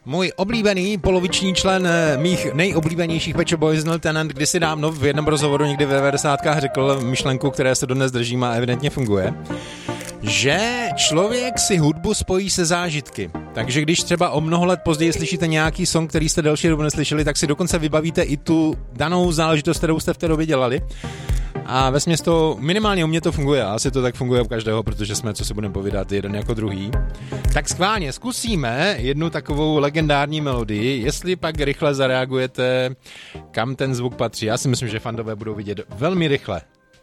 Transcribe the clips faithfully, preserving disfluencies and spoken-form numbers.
Můj oblíbený poloviční člen mých nejoblíbenějších Pet Shop Boys Lieutenant kdysi dávno v jednom rozhovoru někdy ve devadesátkách řekl myšlenku, které se dodnes držím a evidentně funguje, že člověk si hudbu spojí se zážitky. Takže když třeba o mnoho let později slyšíte nějaký song, který jste delší dobu neslyšeli, tak si dokonce vybavíte i tu danou záležitost, kterou jste v té době dělali. A vesměs to, minimálně u mě to funguje, a asi to tak funguje u každého, protože jsme, co si budeme povídat, jeden jako druhý. Tak schválně zkusíme jednu takovou legendární melodii, jestli pak rychle zareagujete, kam ten zvuk patří. Já si myslím, že fandové budou vidět velmi rychle.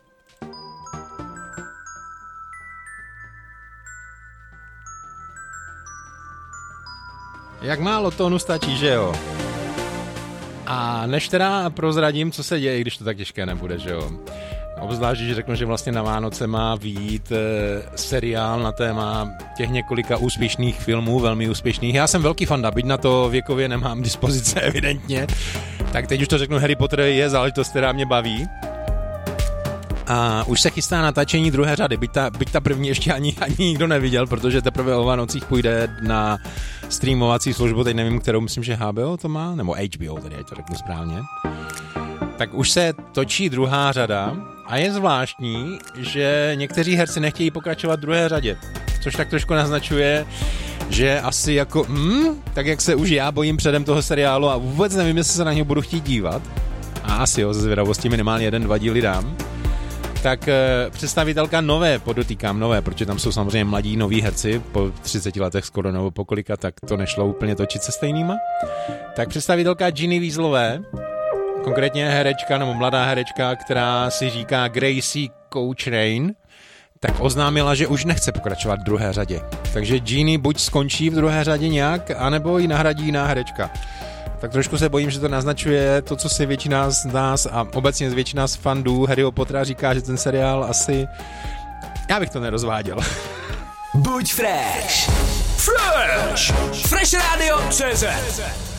Jak málo tónu stačí, že jo? A než teda prozradím, co se děje, když to tak těžké nebude, že jo? Obzvlášť, že řeknu, že vlastně na Vánoce má vyjít e, seriál na téma těch několika úspěšných filmů, velmi úspěšných. Já jsem velký fanda, byť na to věkově nemám dispozice evidentně. Tak teď už to řeknu, Harry Potter je záležitost, která mě baví. A už se chystá natáčení druhé řady, byť ta, byť ta první ještě ani, ani nikdo neviděl, protože teprve o Vánocích půjde na streamovací službu, teď nevím, kterou, myslím, že H B O to má, nebo H B O, tedy ať to řeknu správně. Tak už se točí druhá řada a je zvláštní, že někteří herci nechtějí pokračovat v druhé řadě, což tak trošku naznačuje, že asi jako, hm, tak jak se už já bojím předem toho seriálu a vůbec nevím, jestli se na něj budu chtít dívat, a asi jo, ze zvědavosti minimálně jeden, dva díly dám, tak e, představitelka nové, podotýkám nové, protože tam jsou samozřejmě mladí noví herci, po třiceti letech skoro nebo po kolika, tak to nešlo úplně točit se stejnýma. Tak představitelka Ginny Weasleyové, konkrétně herečka nebo mladá herečka, která si říká Gracie Cochrane, tak oznámila, že už nechce pokračovat v druhé řadě. Takže Ginny buď skončí v druhé řadě nějak, anebo ji nahradí jiná herečka. Tak trošku se bojím, že to naznačuje to, co si většina z nás a obecně z většina z fandů Harryho Pottera říká, že ten seriál asi... Já bych to nerozváděl. Buď fresh! Fresh! Fresh Radio C Z